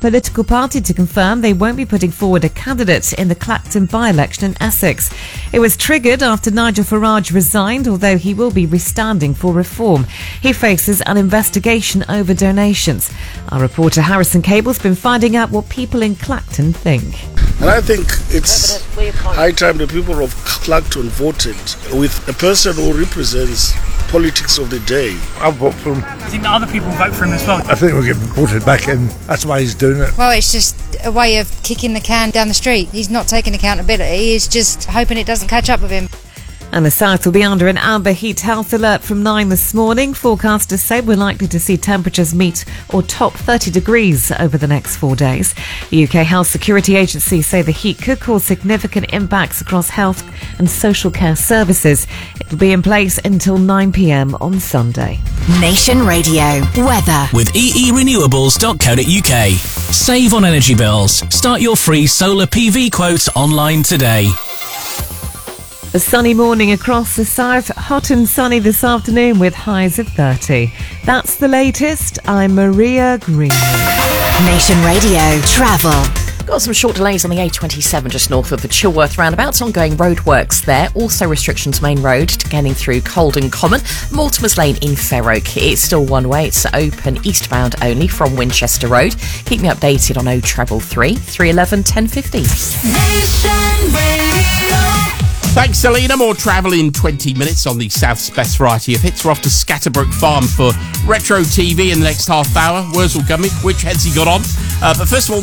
political party to confirm they won't be putting forward a candidate in the Clacton by-election in Essex. It was triggered after Nigel Farage resigned, although he will be restanding for reform. He faces an investigation over donations. Our reporter Harrison Cable's been finding out what people in Clacton think. And I think it's high time the people of Clacton voted with a person who represents politics of the day. I'll vote for him. I think that other people will vote for him as well. I think we'll get voted back in. That's why he's doing it. Well, it's just a way of kicking the can down the street. He's not taking accountability. He's just hoping it doesn't catch up with him. And the south will be under an amber heat health alert from 9 this morning. Forecasters say we're likely to see temperatures meet or top 30 degrees over the next 4 days. The UK Health Security Agency say the heat could cause significant impacts across health and social care services. It will be in place until 9 p.m. on Sunday. Nation Radio weather with eerenewables.co.uk. Save on energy bills. Start your free solar PV quotes online today. A sunny morning across the south, hot and sunny this afternoon with highs of 30. That's the latest. I'm Maria Green. Nation Radio travel. Got some short delays on the A27 just north of the Chilworth roundabouts. Ongoing roadworks there. Also restrictions main road to getting through Colden Common. Mortimer's Lane in Fair Oak. It's still one way. It's open eastbound only from Winchester Road. Keep me updated on 0333 311 1050. Nation Radio. Thanks, Selena. More travel in 20 minutes on the South's best variety of hits. We're off to Scatterbrook Farm for Retro TV in the next half hour. Wurzel Gummy, which head's he got on? But first of all,